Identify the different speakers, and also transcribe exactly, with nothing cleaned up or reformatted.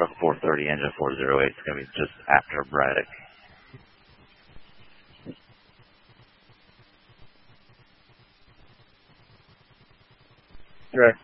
Speaker 1: truck four thirty, engine four oh eight. It's going to be just after Braddock.
Speaker 2: Right.